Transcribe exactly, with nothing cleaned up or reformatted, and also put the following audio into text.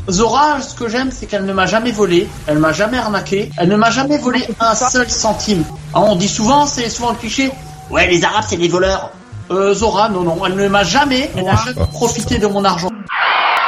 Zora, ce que j'aime, c'est qu'elle ne m'a jamais volé, elle m'a jamais arnaqué, elle ne m'a jamais volé un seul centime. Hein, on dit souvent, c'est souvent le cliché, ouais, les Arabes, c'est des voleurs. Euh, Zora, non, non, elle ne m'a jamais, elle n'a jamais profité de mon argent.